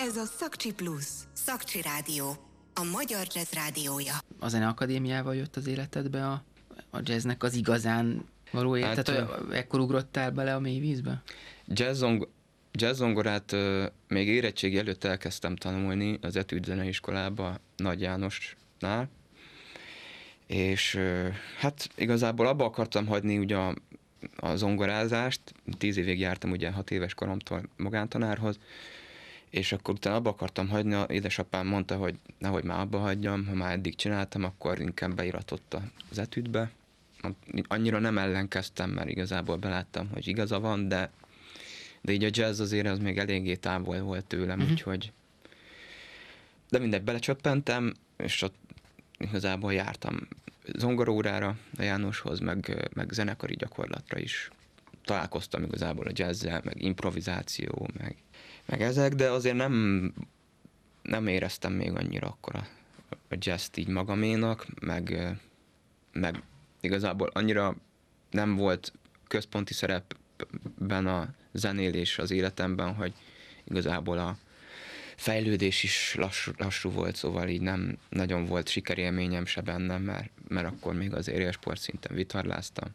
Ez a Szakcsi Plus, Szakcsi Rádió, a magyar jazz rádiója. A Zeneakadémiával jött az életedbe a jazznek az igazán való élet? Hát, tehát ekkor ugrottál bele a mély vízbe? Jazz-zongorát még érettségi előtt elkezdtem tanulni az Etüd zeneiskolába Nagy Jánosnál, és hát igazából abba akartam hagyni ugye a zongorázást, 10 évig jártam ugye 6 éves koromtól magántanárhoz, és akkor utána abba akartam hagyni, édesapám mondta, hogy nehogy már abba hagyjam, ha már eddig csináltam, akkor inkább beiratott az Etüdbe. Annyira nem ellenkeztem, mert igazából beláttam, hogy igaza van, de így a jazz azért az még eléggé távol volt tőlem, úgyhogy... De mindegy, belecsöppentem, és ott igazából jártam zongorórára a Jánoshoz, meg zenekari gyakorlatra is. Találkoztam igazából a jazzzel, meg improvizáció, meg ezek, de azért nem éreztem még annyira akkor a jazzt így magaménak, meg igazából annyira nem volt központi szerepben a zenélés az életemben, hogy igazából a fejlődés is lassú volt, szóval így nem nagyon volt sikerélményem se bennem, mert akkor még az élsport szinten vitorláztam.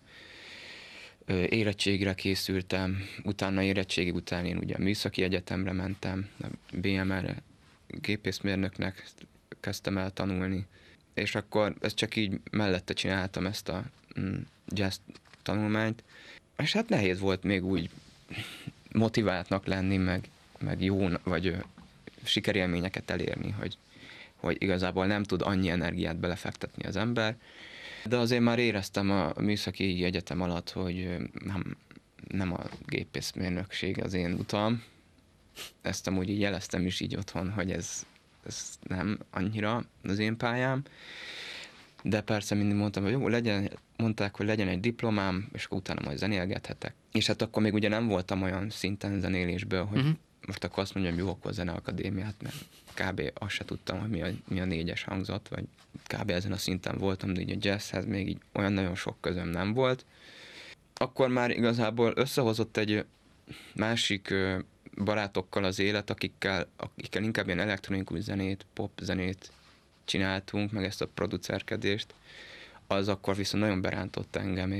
Érettségre készültem, utána érettségi után én ugye a műszaki egyetemre mentem, a BMR-re gépészmérnöknek kezdtem el tanulni, és akkor ezt csak így mellette csináltam ezt a jazz tanulmányt, és hát nehéz volt még úgy motiváltnak lenni, meg jó, vagy sikerélményeket elérni, hogy igazából nem tud annyi energiát belefektetni az ember. De azért már éreztem a műszaki egyetem alatt, hogy nem a gépészmérnökség az én utam. Ezt amúgy így jeleztem is így otthon, hogy ez nem annyira az én pályám. De persze mindig mondtam, hogy jó, mondták, hogy legyen egy diplomám, és akkor utána majd zenélgethetek. És hát akkor még ugye nem voltam olyan szinten zenélésből, hogy most akkor azt mondjam, jó, akkor Zeneakadémiát, mert kb. Azt se tudtam, hogy mi a 4-es hangzat, vagy kb. Ezen a szinten voltam, de így a jazzhez még így olyan nagyon sok közöm nem volt. Akkor már igazából összehozott egy másik barátokkal az élet, akikkel inkább ilyen elektronikus zenét, pop zenét csináltunk, meg ezt a producerkedést. Az akkor viszont nagyon berántott engem,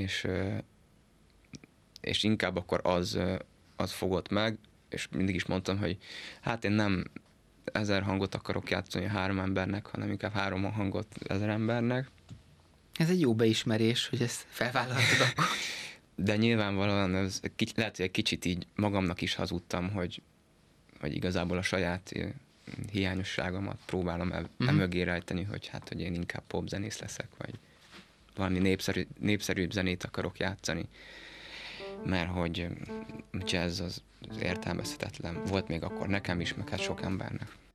és inkább akkor az fogott meg, és mindig is mondtam, hogy hát én nem 1000 hangot akarok játszani 3 embernek, hanem inkább 3 hangot 1000 embernek. Ez egy jó beismerés, hogy ezt felvállaltad akkor. De nyilvánvalóan lehet, hogy egy kicsit így magamnak is hazudtam, hogy igazából a saját hiányosságomat próbálom emögé rejteni, hogy én inkább popzenész leszek, vagy valami népszerűbb zenét akarok játszani, mert hogy jazz az értelmezhetetlen volt még akkor nekem is, meg hát sok embernek.